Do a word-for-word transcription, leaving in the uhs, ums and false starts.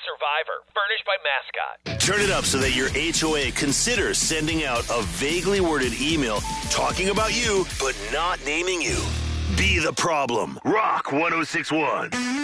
Survivor, furnished by Mascot. Turn it up so that your H O A considers sending out a vaguely worded email talking about you, but not naming you. Be the problem. Rock one oh six one.